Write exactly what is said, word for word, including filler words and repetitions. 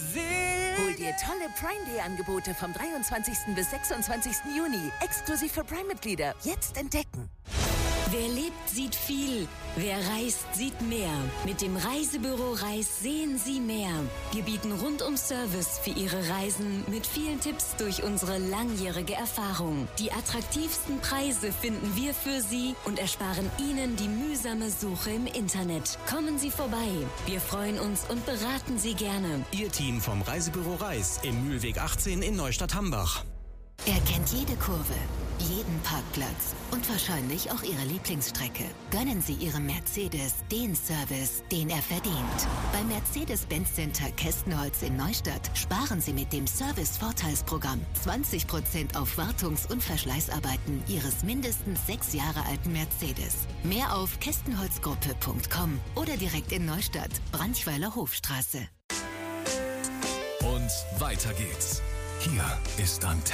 Hol dir tolle Prime Day Angebote vom dreiundzwanzigsten bis sechsundzwanzigsten Juni. Exklusiv für Prime-Mitglieder. Jetzt entdecken. Wer lebt, sieht viel. Wer reist, sieht mehr. Mit dem Reisebüro Reis sehen Sie mehr. Wir bieten Rundum-Service für Ihre Reisen mit vielen Tipps durch unsere langjährige Erfahrung. Die attraktivsten Preise finden wir für Sie und ersparen Ihnen die mühsame Suche im Internet. Kommen Sie vorbei. Wir freuen uns und beraten Sie gerne. Ihr Team vom Reisebüro Reis im Mühlweg achtzehn in Neustadt-Hambach. Er kennt jede Kurve, jeden Parkplatz und wahrscheinlich auch Ihre Lieblingsstrecke. Gönnen Sie Ihrem Mercedes den Service, den er verdient. Beim Mercedes-Benz Center Kästenholz in Neustadt sparen Sie mit dem Service-Vorteilsprogramm zwanzig Prozent auf Wartungs- und Verschleißarbeiten Ihres mindestens sechs Jahre alten Mercedes. Mehr auf kästenholzgruppe punkt com oder direkt in Neustadt, Branchweiler Hofstraße. Und weiter geht's. Hier ist Antenne.